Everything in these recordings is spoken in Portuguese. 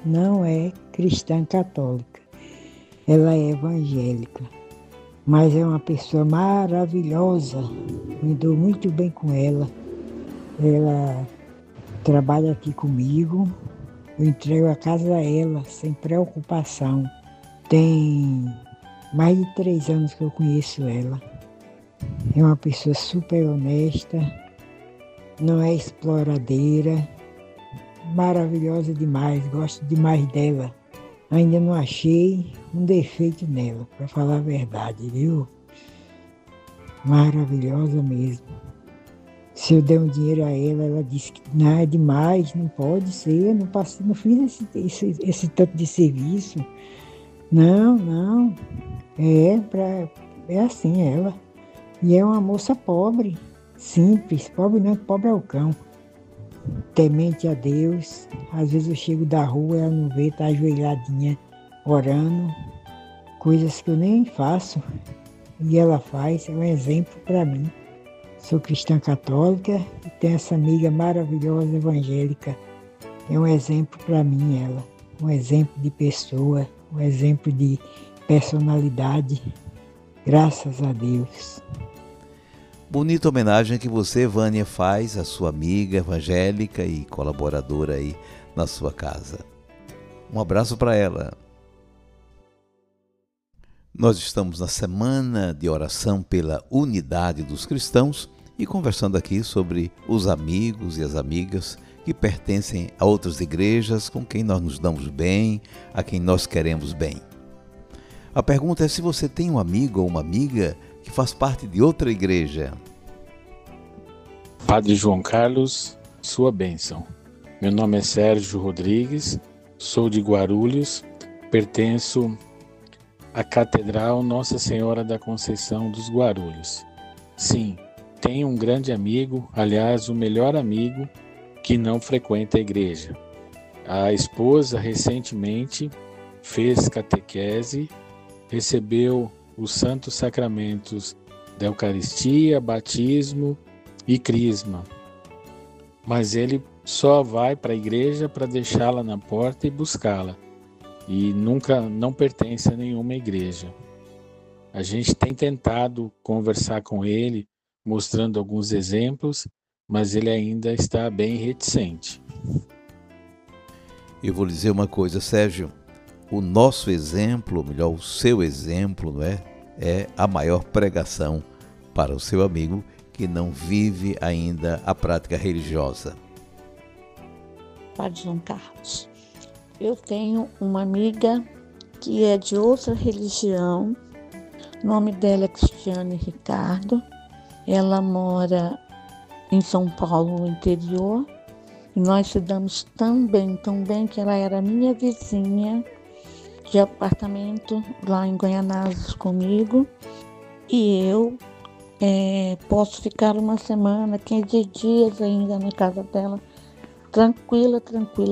não é cristã católica, ela é evangélica, mas é uma pessoa maravilhosa, me dou muito bem com ela. Ela trabalha aqui comigo, eu entrego a casa a ela sem preocupação. Tem mais de 3 anos que eu conheço ela. É uma pessoa super honesta, não é exploradeira, maravilhosa demais, gosto demais dela. Ainda não achei um defeito nela, para falar a verdade, viu? Maravilhosa mesmo. Se eu der um dinheiro a ela, ela disse que não é demais, não pode ser, eu não fiz esse tanto de serviço. Não, não, é assim ela. E é uma moça pobre, simples, pobre não, pobre é o cão. Temente a Deus, às vezes eu chego da rua, ela não vê, tá ajoelhadinha, orando, coisas que eu nem faço, e ela faz, é um exemplo para mim. Sou cristã católica e tenho essa amiga maravilhosa evangélica. É um exemplo para mim ela, um exemplo de pessoa, um exemplo de personalidade, graças a Deus. Bonita homenagem que você, Vânia, faz à sua amiga evangélica e colaboradora aí na sua casa. Um abraço para ela. Nós estamos na semana de oração pela unidade dos cristãos e conversando aqui sobre os amigos e as amigas que pertencem a outras igrejas com quem nós nos damos bem, a quem nós queremos bem. A pergunta é se você tem um amigo ou uma amiga que faz parte de outra igreja. Padre João Carlos, sua bênção. Meu nome é Sérgio Rodrigues, sou de Guarulhos, pertenço à Catedral Nossa Senhora da Conceição dos Guarulhos. Sim, tenho um grande amigo, aliás, o melhor amigo, que não frequenta a igreja. A esposa recentemente fez catequese, recebeu os santos sacramentos da Eucaristia, batismo e crisma. Mas ele só vai para a igreja para deixá-la na porta e buscá-la. E não pertence a nenhuma igreja. A gente tem tentado conversar com ele, mostrando alguns exemplos, mas ele ainda está bem reticente. Eu vou lhe dizer uma coisa, Sérgio. O nosso exemplo, ou melhor, o seu exemplo, não é? É a maior pregação para o seu amigo que não vive ainda a prática religiosa. Padre João Carlos, eu tenho uma amiga que é de outra religião, o nome dela é Cristiane Ricardo, ela mora em São Paulo, no interior, e nós se damos tão bem que ela era minha vizinha de apartamento lá em Goianazes comigo, e eu posso ficar uma semana, 15 dias ainda na casa dela, tranquila.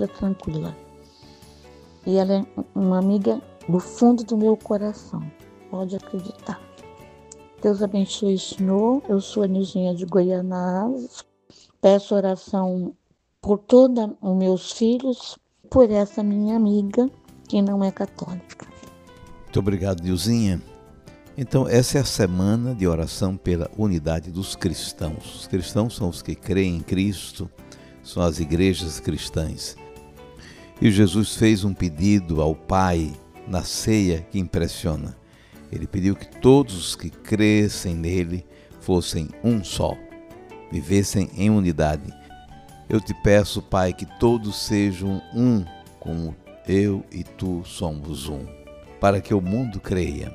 E ela é uma amiga do fundo do meu coração, pode acreditar. Deus abençoe o Senhor, eu sou a Nilzinha de Goianazes, peço oração por todos os meus filhos, por essa minha amiga que não é católica. Muito obrigado, Nilzinha. Então, essa é a semana de oração pela unidade dos cristãos. Os cristãos são os que creem em Cristo, são as igrejas cristãs. E Jesus fez um pedido ao Pai na ceia que impressiona. Ele pediu que todos os que crescem nele fossem um só, vivessem em unidade. Eu te peço, Pai, que todos sejam um, como eu e tu somos um, para que o mundo creia.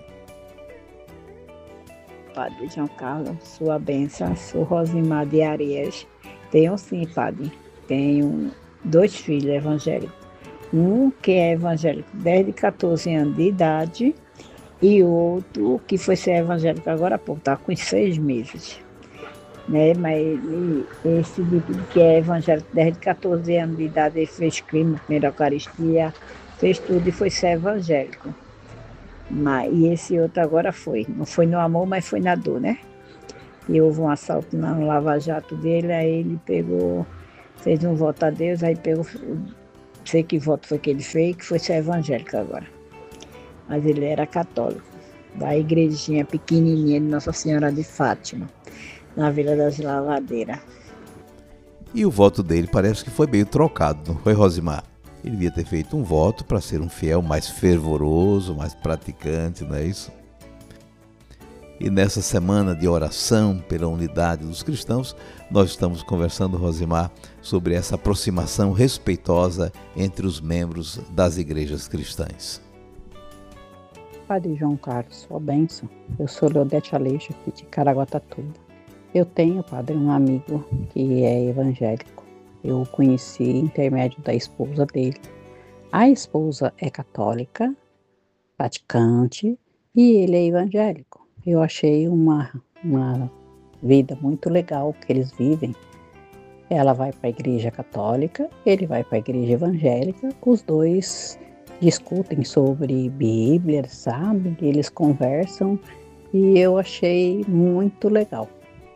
Padre João Carlos, sua bênção, sou Rosimar de Arias. Tenho sim, padre. Tenho 2 filhos evangélicos. Um que é evangélico desde 14 anos de idade e outro que foi ser evangélico agora há pouco, está com 6 meses. Né? Mas esse que é evangélico desde 14 anos de idade, ele fez crime, primeira Eucaristia, fez tudo e foi ser evangélico. E esse outro agora foi. Não foi no amor, mas foi na dor, né? E houve um assalto no Lava Jato dele, aí ele pegou, fez um voto a Deus, aí pegou, sei que voto foi que ele fez, que foi ser evangélico agora. Mas ele era católico, da igrejinha pequenininha de Nossa Senhora de Fátima, na Vila das Lavadeiras. E o voto dele parece que foi meio trocado, não foi, Rosimar? Ele devia ter feito um voto para ser um fiel mais fervoroso, mais praticante, não é isso? E nessa semana de oração pela unidade dos cristãos, nós estamos conversando, Rosimar, sobre essa aproximação respeitosa entre os membros das igrejas cristãs. Padre João Carlos, sua bênção. Eu sou Leodete Aleixo, aqui de Caraguatatuba. Eu tenho, padre, um amigo que é evangélico. Eu o conheci intermédio da esposa dele. A esposa é católica, praticante, e ele é evangélico. Eu achei uma vida muito legal que eles vivem. Ela vai para a igreja católica, ele vai para a igreja evangélica, os dois discutem sobre Bíblia, sabe? Eles conversam e eu achei muito legal.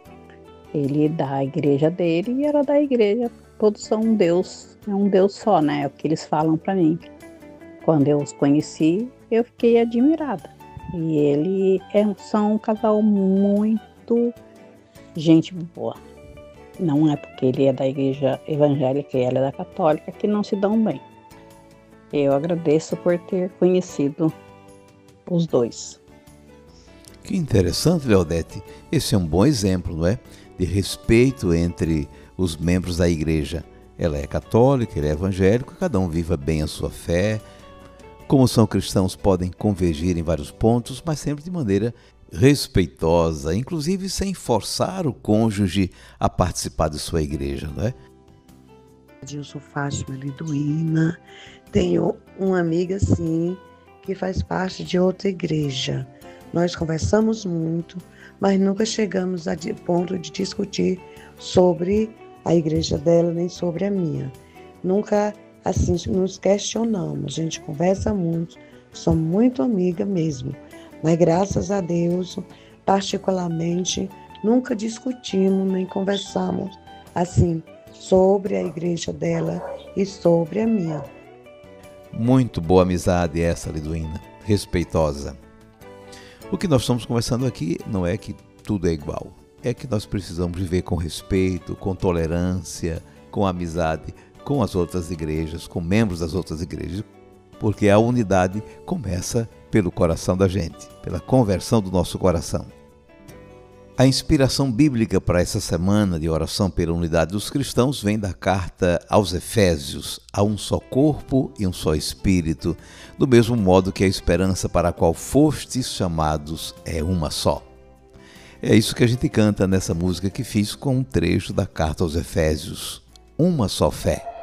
Ele da igreja dele e ela da igreja, todos são um Deus, é um Deus só, né? É o que eles falam para mim. Quando eu os conheci, eu fiquei admirada. E ele são um casal muito gente boa. Não é porque ele é da igreja evangélica e ela é da católica que não se dão bem. Eu agradeço por ter conhecido os dois. Que interessante, Leodete. Esse é um bom exemplo, não é? De respeito entre os membros da igreja. Ela é católica, ele é evangélico, cada um viva bem a sua fé. Como são cristãos, podem convergir em vários pontos, mas sempre de maneira respeitosa, inclusive sem forçar o cônjuge a participar de sua igreja, não é? Eu sou Fátima Liduína, tenho uma amiga, sim, que faz parte de outra igreja. Nós conversamos muito, mas nunca chegamos a ponto de discutir sobre a igreja dela, nem sobre a minha. Nunca, assim, nos questionamos, a gente conversa muito, somos muito amiga mesmo. Mas graças a Deus, particularmente, nunca discutimos nem conversamos assim sobre a igreja dela e sobre a minha. Muito boa amizade essa, Liduína, respeitosa. O que nós estamos conversando aqui não é que tudo é igual, é que nós precisamos viver com respeito, com tolerância, com amizade com as outras igrejas, com membros das outras igrejas, porque a unidade começa pelo coração da gente, pela conversão do nosso coração. A inspiração bíblica para essa semana de oração pela unidade dos cristãos vem da carta aos Efésios, há um só corpo e um só espírito, do mesmo modo que a esperança para a qual fostes chamados é uma só. É isso que a gente canta nessa música que fiz com um trecho da carta aos Efésios, uma só fé.